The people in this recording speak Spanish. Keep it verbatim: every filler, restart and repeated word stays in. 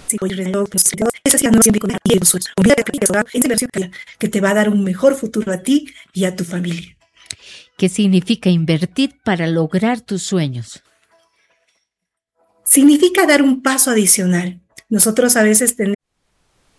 esa sí, no siempre con tus sueños. Olvídate que esa inversión que te va a dar un mejor futuro a ti y a tu familia. ¿Qué significa invertir para lograr tus sueños? Significa dar un paso adicional. Nosotros a veces tenemos